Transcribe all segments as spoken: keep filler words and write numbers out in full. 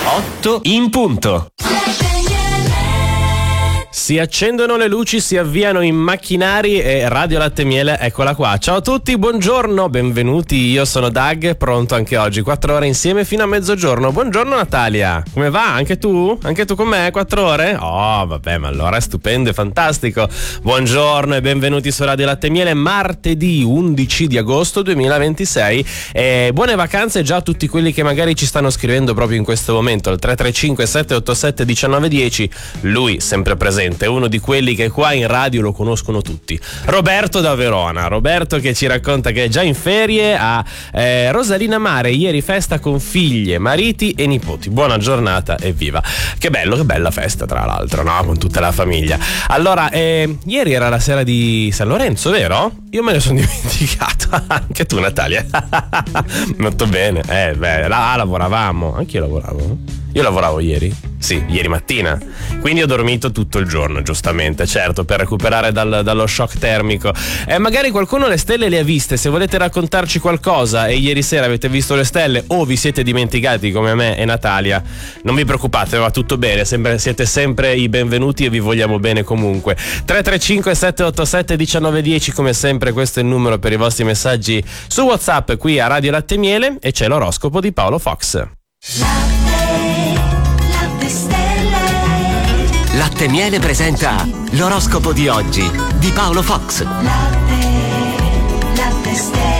otto in punto. Si accendono le luci, si avviano i macchinari e Radio Latte e Miele, eccola qua. Ciao a tutti, buongiorno, benvenuti, io sono Doug, pronto anche oggi, quattro ore insieme fino a mezzogiorno. Buongiorno Natalia, come va? Anche tu? Anche tu con me? Quattro ore? Oh, vabbè, ma allora è stupendo e fantastico. Buongiorno e benvenuti su Radio Latte e Miele, martedì undici di agosto duemilaventisei. E buone vacanze già a tutti quelli che magari ci stanno scrivendo proprio in questo momento, al tre tre cinque sette otto sette uno nove uno zero. Lui sempre presente, è uno di quelli che qua in radio lo conoscono tutti, Roberto da Verona. Roberto che ci racconta che è già in ferie a eh, Rosalina Mare, ieri festa con figlie, mariti e nipoti. Buona giornata e viva. Che bello, che bella festa tra l'altro, no? Con tutta la famiglia. Allora, eh, ieri era la sera di San Lorenzo, vero? Io me ne sono dimenticato. Anche tu Natalia. Molto bene. Eh beh, là lavoravamo, anche io lavoravo. Io lavoravo ieri? Sì, ieri mattina. Quindi ho dormito tutto il giorno, giustamente, certo, per recuperare dal, dallo shock termico. E magari qualcuno le stelle le ha viste. Se volete raccontarci qualcosa e ieri sera avete visto le stelle o vi siete dimenticati come me e Natalia, non vi preoccupate, va tutto bene. Sempre, siete sempre i benvenuti e vi vogliamo bene comunque. tre tre cinque sette otto sette uno nove uno zero, come sempre questo è il numero per i vostri messaggi su WhatsApp qui a Radio Latte e Miele, e c'è l'oroscopo di Paolo Fox. Latte e Miele presenta l'oroscopo di oggi di Paolo Fox. Latte, latte stelle.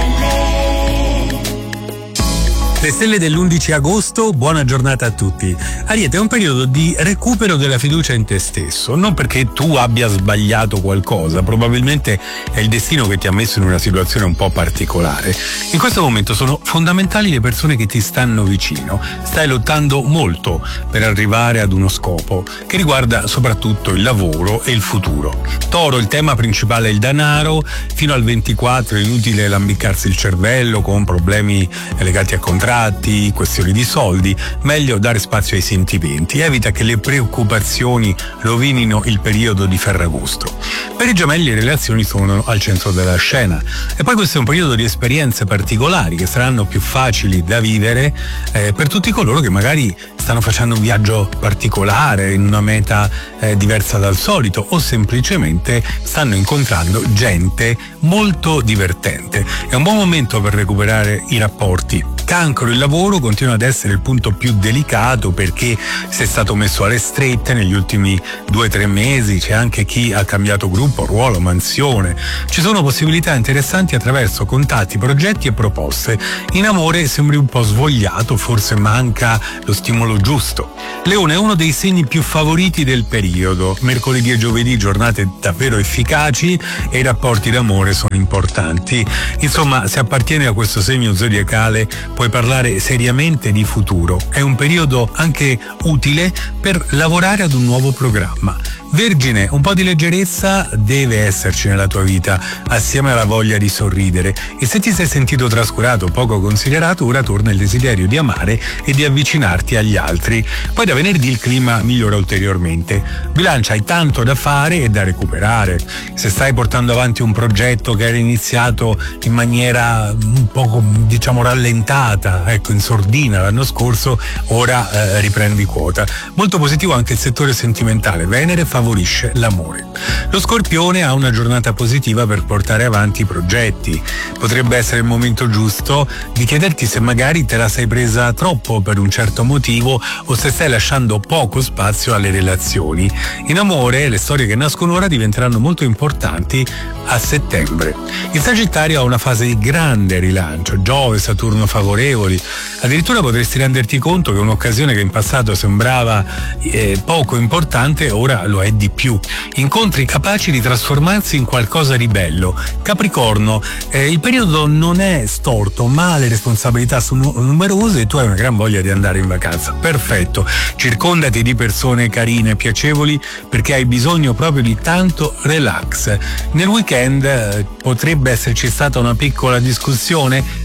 Le stelle dell'undici agosto, buona giornata a tutti. Ariete, è un periodo di recupero della fiducia in te stesso, non perché tu abbia sbagliato qualcosa, probabilmente è il destino che ti ha messo in una situazione un po' particolare. In questo momento sono fondamentali le persone che ti stanno vicino, stai lottando molto per arrivare ad uno scopo che riguarda soprattutto il lavoro e il futuro. Toro, il tema principale è il denaro, fino al ventiquattro è inutile lambicarsi il cervello con problemi legati a contratti, questioni di soldi, meglio dare spazio ai sentimenti, evita che le preoccupazioni rovinino il periodo di Ferragosto. Per i gemelli le relazioni sono al centro della scena e poi questo è un periodo di esperienze particolari che saranno più facili da vivere eh, per tutti coloro che magari stanno facendo un viaggio particolare in una meta eh, diversa dal solito o semplicemente stanno incontrando gente molto divertente. È un buon momento per recuperare i rapporti. Cancro, il lavoro continua ad essere il punto più delicato perché sei stato messo alle strette negli ultimi due o tre mesi, c'è anche chi ha cambiato gruppo, ruolo, mansione. Ci sono possibilità interessanti attraverso contatti, progetti e proposte. In amore sembri un po' svogliato, forse manca lo stimolo giusto. Leone è uno dei segni più favoriti del periodo. Mercoledì e giovedì giornate davvero efficaci e i rapporti d'amore sono importanti. Insomma, se appartieni a questo segno zodiacale puoi parlare seriamente di futuro. È un periodo anche utile per lavorare ad un nuovo programma. Vergine, un po' di leggerezza deve esserci nella tua vita, assieme alla voglia di sorridere, e se ti sei sentito trascurato o poco considerato, ora torna il desiderio di amare e di avvicinarti agli altri. Poi da venerdì il clima migliora ulteriormente. Bilancia, hai tanto da fare e da recuperare. Se stai portando avanti un progetto che era iniziato in maniera un po', diciamo, rallentata, ecco, in sordina l'anno scorso, ora eh, riprendi quota. Molto positivo anche il settore sentimentale. Venere favorisce l'amore. Lo Scorpione ha una giornata positiva per portare avanti i progetti. Potrebbe essere il momento giusto di chiederti se magari te la sei presa troppo per un certo motivo o se stai lasciando poco spazio alle relazioni. In amore le storie che nascono ora diventeranno molto importanti a settembre. Il Sagittario ha una fase di grande rilancio, Giove e Saturno favorevoli. Addirittura potresti renderti conto che un'occasione che in passato sembrava eh, poco importante ora lo è di più. Incontri capaci di trasformarsi in qualcosa di bello. Capricorno, eh, il periodo non è storto, ma le responsabilità sono numerose e tu hai una gran voglia di andare in vacanza. Perfetto, circondati di persone carine e piacevoli perché hai bisogno proprio di tanto relax. Nel weekend eh, potrebbe esserci stata una piccola discussione,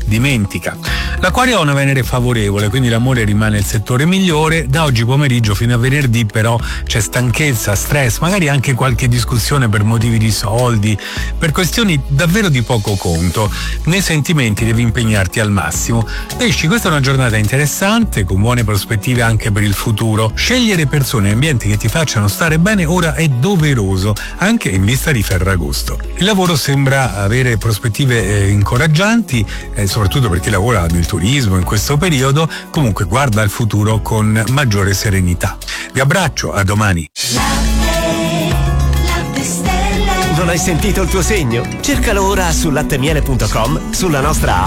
dimentica. L'Acquario ha una Venere favorevole, quindi l'amore rimane il settore migliore. Da oggi pomeriggio fino a venerdì però c'è stanchezza, stress, magari anche qualche discussione per motivi di soldi, per questioni davvero di poco conto. Nei sentimenti devi impegnarti al massimo. Pesci, questa è una giornata interessante, con buone prospettive anche per il futuro. Scegliere persone e ambienti che ti facciano stare bene ora è doveroso, anche in vista di Ferragosto. Il lavoro sembra avere prospettive eh, incoraggianti, eh, soprattutto per chi lavora nel turismo in questo periodo. Comunque guarda al futuro con maggiore serenità. Vi abbraccio, a domani. Latte, latte stella. Non hai sentito il tuo segno? Cercalo ora su lattemiele punto com, sulla nostra